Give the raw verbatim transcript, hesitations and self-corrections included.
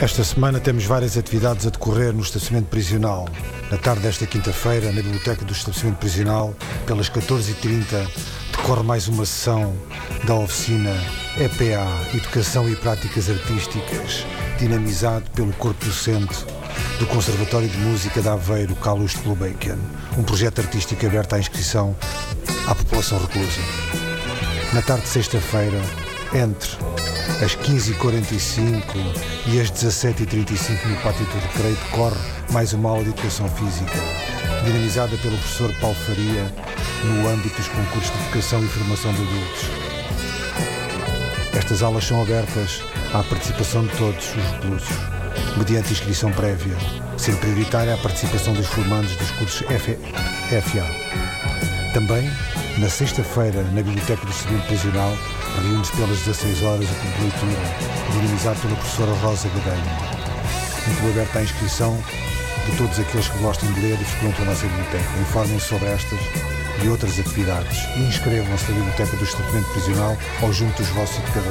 Esta semana temos várias atividades a decorrer no estacionamento prisional. Na tarde desta quinta-feira, na biblioteca do estacionamento prisional, pelas catorze e trinta, decorre mais uma sessão da oficina E P A, Educação e Práticas Artísticas, dinamizado pelo corpo docente do Conservatório de Música de Aveiro, Calouste Gulbenkian, um projeto artístico aberto à inscrição à população reclusa. Na tarde de sexta-feira, entre às quinze e quarenta e cinco e às dezassete e trinta e cinco no Pátio do Recreio decorre mais uma aula de Educação Física, dinamizada pelo professor Paulo Faria no âmbito dos concursos de Educação e Formação de Adultos. Estas aulas são abertas à participação de todos os reclusos, mediante inscrição prévia, sendo prioritária a participação dos formandos dos cursos F A. Também, na sexta-feira, na Biblioteca do Estacionamento Prisional, reúne-se pelas dezasseis horas o clube de leitura, dinamizado pela professora Rosa Gadelha. Um clube aberto à inscrição de todos aqueles que gostam de ler e frequentam a nossa biblioteca. Informem-se sobre estas e outras atividades e inscrevam-se na Biblioteca do Estacionamento Prisional ou junto dos vossos educadores.